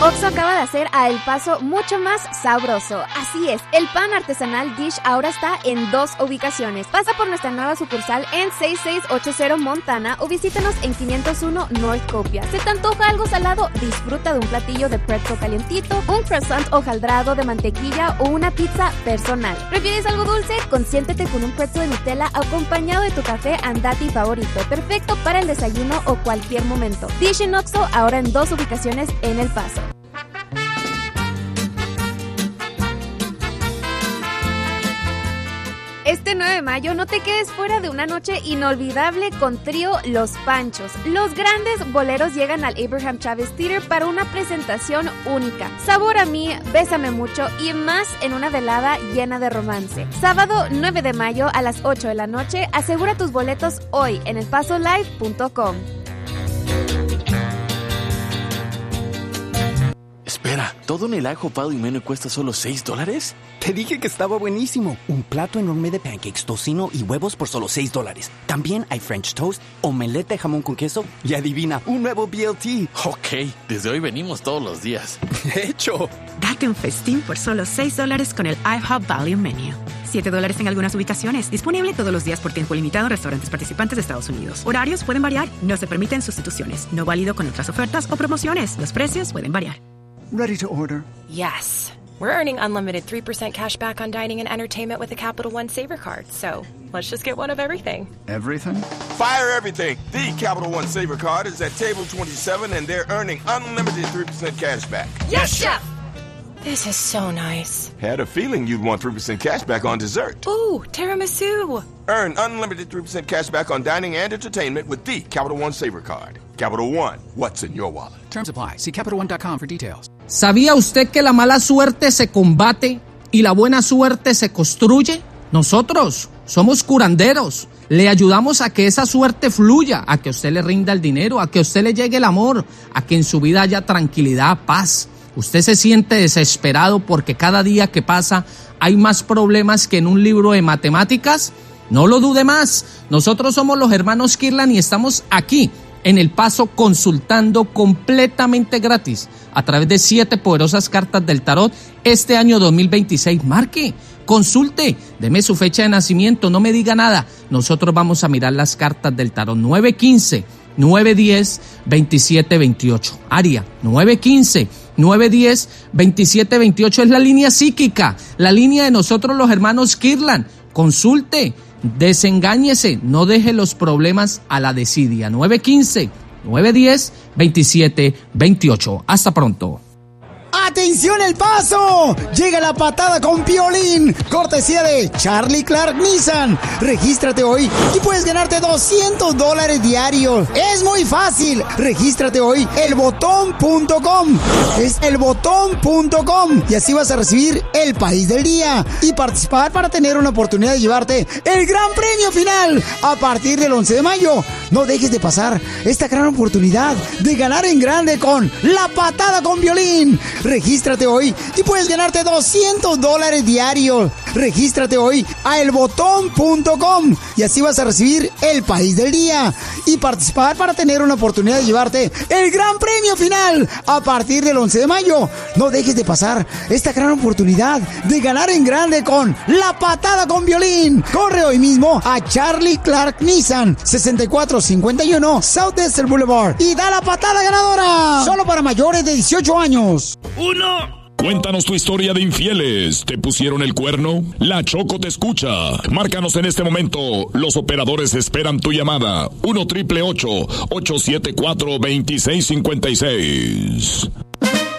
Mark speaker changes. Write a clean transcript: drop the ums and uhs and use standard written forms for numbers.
Speaker 1: Oxxo acaba de hacer a El Paso mucho más sabroso. Así es, el pan artesanal Dish ahora está en 2 ubicaciones. Pasa por nuestra nueva sucursal en 6680 Montana o visítanos en 501 North Copia. ¿Se te antoja algo salado? Disfruta de un platillo de pretzel calientito, un croissant hojaldrado de mantequilla o una pizza personal. ¿Prefieres algo dulce? Consiéntete con un pretzel de Nutella acompañado de tu café Andati favorito. Perfecto para el desayuno o cualquier momento. Dish en Oxxo ahora en 2 ubicaciones en El Paso. Este 9 de mayo no te quedes fuera de una noche inolvidable con Trío Los Panchos. Los grandes boleros llegan al Abraham Chávez Theater para una presentación única. Sabor a mí, Bésame mucho y más en una velada llena de romance. Sábado 9 de mayo a las 8 de la noche. Asegura tus boletos hoy en elpasolive.com.
Speaker 2: Espera, ¿todo en el ajo pado y menú cuesta solo $6?
Speaker 3: Te dije que estaba buenísimo. Un plato enorme de pancakes, tocino y huevos por solo $6. También hay French toast, omelette de jamón con queso y adivina, un nuevo BLT.
Speaker 2: Ok, desde hoy venimos todos los días.
Speaker 3: De hecho.
Speaker 4: Date un festín por solo $6 con el IHOP Value Menu. $7 en algunas ubicaciones. Disponible todos los días por tiempo limitado en restaurantes participantes de Estados Unidos. Horarios pueden variar. No se permiten sustituciones. No válido con otras ofertas o promociones. Los precios pueden variar.
Speaker 5: Ready to order?
Speaker 6: Yes. We're earning unlimited 3% cash back on dining and entertainment with a Capital One Saver card. So let's just get one of everything.
Speaker 5: Everything?
Speaker 7: Fire everything. The Capital One Saver card is at table 27 and they're earning unlimited 3% cash back.
Speaker 6: Yes, Chef! This is so nice.
Speaker 7: Had a feeling you'd want 3% cash back on dessert.
Speaker 6: Ooh, tiramisu.
Speaker 7: Earn unlimited 3% cash back on dining and entertainment with the Capital One Saver card. Capital One, what's in your wallet?
Speaker 8: Terms apply. See CapitalOne.com for details.
Speaker 9: ¿Sabía usted que la mala suerte se combate y la buena suerte se construye? Nosotros somos curanderos. Le ayudamos a que esa suerte fluya, a que a usted le rinda el dinero, a que a usted le llegue el amor, a que en su vida haya tranquilidad, paz. Usted se siente desesperado porque cada día que pasa hay más problemas que en un libro de matemáticas. No lo dude más. Nosotros somos los hermanos Kirlan y estamos aquí en El Paso consultando completamente gratis a través de 7 poderosas cartas del tarot este año 2026. Marque, consulte, deme su fecha de nacimiento, no me diga nada. Nosotros vamos a mirar las cartas del tarot. 915-910-2728. Área 915-910-2728 es la línea psíquica, la línea de nosotros los hermanos Kirlan. Consulte, desengáñese, no deje los problemas a la desidia. 915-910-2728. Hasta pronto.
Speaker 10: ¡Atención El Paso! Llega la patada con Piolín, cortesía de Charlie Clark Nissan. Regístrate hoy y puedes ganarte $200 diarios. Es muy fácil. Regístrate hoy, elbotón.com. Es elbotón.com y así vas a recibir el país del día y participar para tener una oportunidad de llevarte el gran premio final a partir del 11 de mayo. No dejes de pasar esta gran oportunidad de ganar en grande con la patada con Piolín. Regístrate hoy y puedes ganarte $200 diarios. Regístrate hoy a elbotón.com y así vas a recibir el país del día y participar para tener una oportunidad de llevarte el gran premio final a partir del 11 de mayo. No dejes de pasar esta gran oportunidad de ganar en grande con la patada con Violín. Corre hoy mismo a Charlie Clark Nissan 6451 South Desert Boulevard y da la patada ganadora. Solo para mayores de 18 años.
Speaker 11: Cuéntanos tu historia de infieles. ¿Te pusieron el cuerno? La Choco te escucha. Márcanos en este momento. Los operadores esperan tu llamada. 1-888-874-2656.